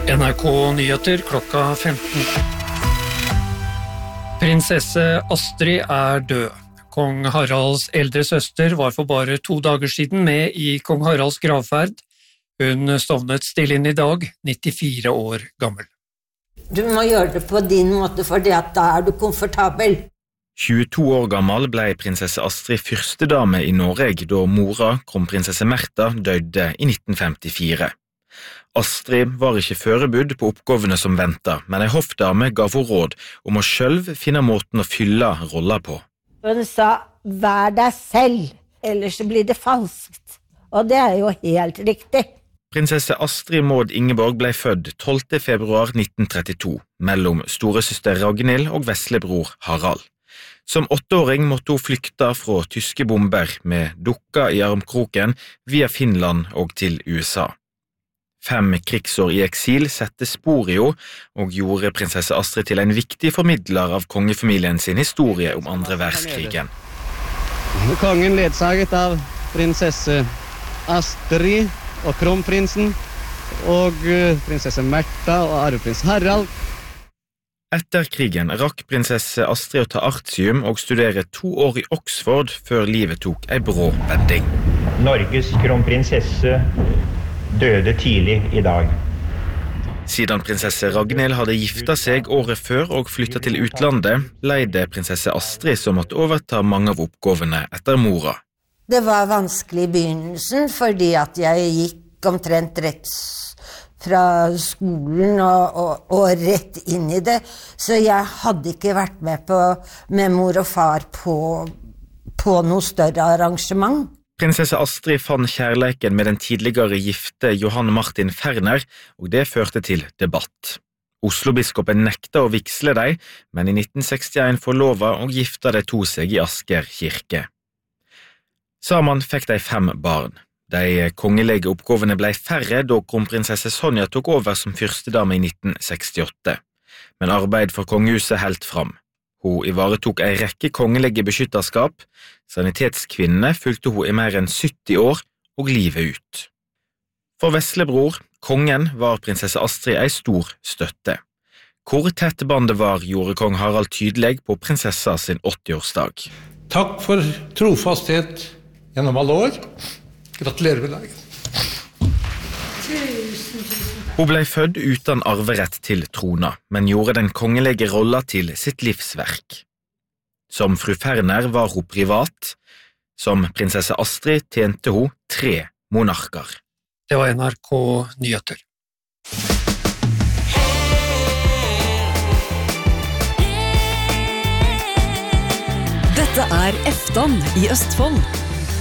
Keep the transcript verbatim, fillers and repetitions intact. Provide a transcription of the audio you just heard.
N R K Nyheter klokka femten. Prinsesse Astrid er død. Kong Haralds eldre søster var for bare to dager siden med i kong Haralds gravferd. Hun stovnet stille inn i dag, nittifire år gammel. Du må gjøre det på din måte, for da er du komfortabel. tjueto år gammel ble prinsesse Astrid førstedame i Norge da mora, kronprinsesse Märtha, døde i nitten femtifire. Astrid var ikke forberedt på oppgavene som ventet, men en hoffdame gav henne råd om å selv finne måten å fylle roller på. Hun sa, vær deg selv, ellers blir det falskt. Og det er jo helt riktig. Prinsesse Astrid Maud Ingeborg ble født tolvte februar nitten trettito, mellom storesøster Ragnhild og veslebror Harald. Som åtteåring måtte hun flykte fra tyske bomber med dukka i armkroken via Finland og til U S A. Fem krigsår i eksil sette spor i henne og gjorde prinsesse Astrid til en viktig formidler av kongefamilien sin historie om andre verdenskrigen. Kongen ledsaget av prinsesse Astrid og kronprinsen og prinsesse Märtha og arveprins Harald. Etter krigen rakk prinsesse Astrid å ta artium og studere to år i Oxford før livet tok en brå vending. Norges kronprinsesse døde tidlig i dag. Siden prinsesse Ragnhild hadde giftet seg året før og flyttet til utlandet, leide prinsesse Astrid som måtte overta mange av oppgavene etter mora. Det var vanskelig i begynnelsen, fordi at jeg gikk omtrent rett fra skolen og, og, og rett inn i det, så jeg hadde ikke vært med, på, med mor og far på, på noe større arrangement. Prinsesse Astrid fant kjærleiken med den tidligere gifte Johan Martin Ferner, og det førte til debatt. Oslo-biskopen nekta å vigsle deg, men i nitten sekstien forlova og gifta de to seg i Asker kirke. Sammen fikk de fem barn. De kongelige oppgavene ble færre da kronprinsesse Sonja tok over som førstedame i nitten sekstiåtte. Men arbeid for kongehuset helt fram. Hun ivaretok en rekke kongelige beskytterskap. Sanitetskvinnene fulgte hun i mer enn sytti år og livet ut. For veslebror, kongen, var prinsesse Astrid en stor støtte. Hvor tett bandet var, gjorde kong Harald tydelig på prinsessa sin åttiårsdag. Takk for trofasthet gjennom alle år. Gratulerer med dagen. Hun ble født uten arverett til trona, men gjorde den kongelige rolla til sitt livsverk. Som fru Ferner var hun privat. Som prinsesse Astrid tjente hun tre monarker. Det var N R K Nyheter. Dette er Efton i Østfold.